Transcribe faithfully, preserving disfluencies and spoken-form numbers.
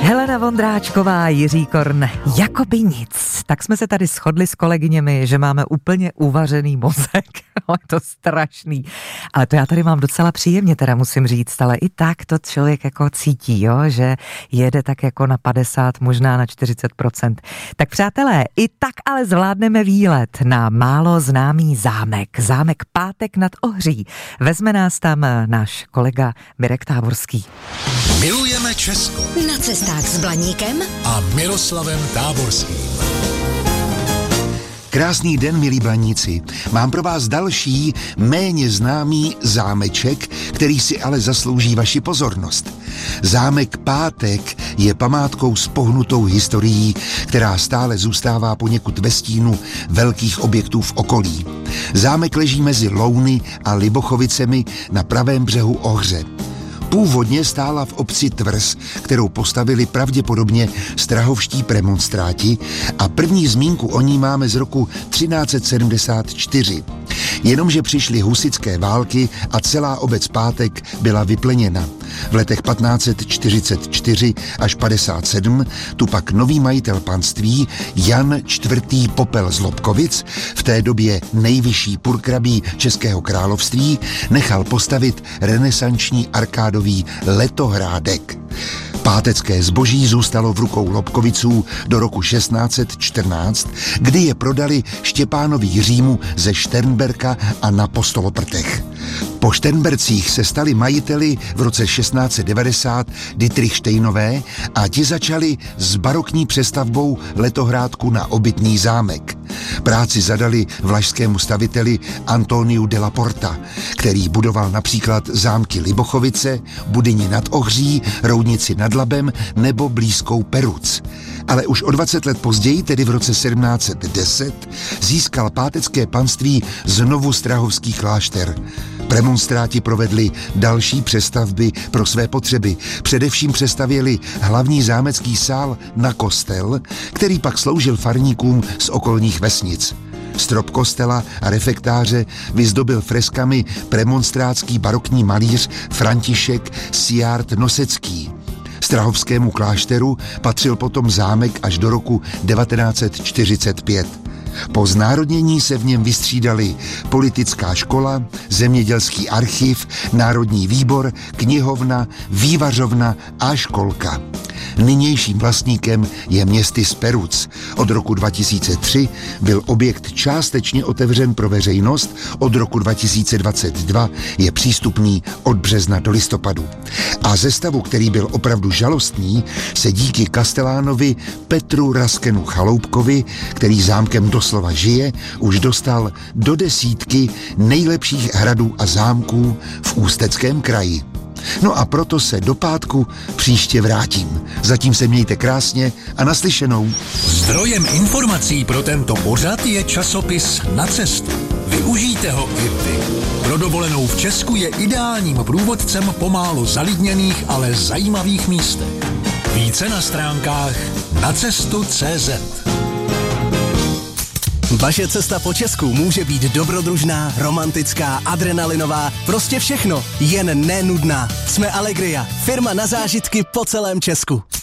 Helena Vondráčková, Jiří Korn, jakoby nic. Tak jsme se tady shodli s kolegyněmi, že máme úplně uvařený mozek. Je to strašný. Ale to já tady mám docela příjemně, teda musím říct, ale i tak to člověk jako cítí, jo? Že jede tak jako na padesát, možná na čtyřicet procent. Tak přátelé, i tak ale zvládneme výlet na málo známý zámek. Zámek Pátek nad Ohří. Vezme nás tam náš kolega Mirek Táborský. Milujeme Česko. Na cestách s Blaníkem a Miroslavem Táborským. Krásný den, milí Blaníci. Mám pro vás další, méně známý zámeček, který si ale zaslouží vaši pozornost. Zámek Pátek je památkou s pohnutou historií, která stále zůstává poněkud ve stínu velkých objektů v okolí. Zámek leží mezi Louny a Libochovicemi na pravém břehu Ohře. Původně stála v obci Tvrz, kterou postavili pravděpodobně strahovští premonstráti a první zmínku o ní máme z roku třináct set sedmdesát čtyři. Jenomže přišly husitské války a celá obec Pátek byla vypleněna. V letech patnáct set čtyřicet čtyři až padesát sedm tu pak nový majitel panství Jan čtvrtý. Popel z Lobkovic, v té době nejvyšší purkrabí Českého království, nechal postavit renesanční arkádový letohrádek. Pátecké zboží zůstalo v rukou Lobkoviců do roku šestnáct set čtrnáct, kdy je prodali Štěpánovi Jiřímu ze Šternberka a na Postoloprtech. Po Šternbercích se stali majiteli v roce šestnáct set devadesát Dietrich Steinové a ti začali s barokní přestavbou letohrádku na obytný zámek. Práci zadali vlašskému staviteli Antoniu de la Porta, který budoval například zámky Libochovice, Budyni nad Ohří, Roudnici nad Labem nebo blízkou Peruc. Ale už o dvacet let později, tedy v roce sedmnáct set deset, získal pátecké panství znovu strahovský klášter. Premonstráti provedli další přestavby pro své potřeby. Především přestavěli hlavní zámecký sál na kostel, který pak sloužil farníkům z okolních vesnic. Strop kostela a refektáře vyzdobil freskami premonstrátský barokní malíř František Siard Nosecký. Strahovskému klášteru patřil potom zámek až do roku devatenáct set čtyřicet pět. Po znárodnění se v něm vystřídali politická škola, zemědělský archiv, národní výbor, knihovna, vývařovna a školka. Nynějším vlastníkem je městys Peruc. Od roku dva tisíce tři byl objekt částečně otevřen pro veřejnost, od roku dva tisíce dvacet dva je přístupný od března do listopadu. A ze stavu, který byl opravdu žalostný, se díky kastelánovi Petru Raskenu Chaloupkovi, který zámkem doslova žije, už dostal do desítky nejlepších hradů a zámků v Ústeckém kraji. No a proto se do pátku příště vrátím. Zatím se mějte krásně a naslyšenou. Zdrojem informací pro tento pořad je časopis Na cestu. Využijte ho i vy. Pro dovolenou v Česku je ideálním průvodcem po málo zalidněných, ale zajímavých místech. Více na stránkách nacestu tečka cé zet. Vaše cesta po Česku může být dobrodružná, romantická, adrenalinová, prostě všechno, jen nenudná. Jsme Allegria, firma na zážitky po celém Česku.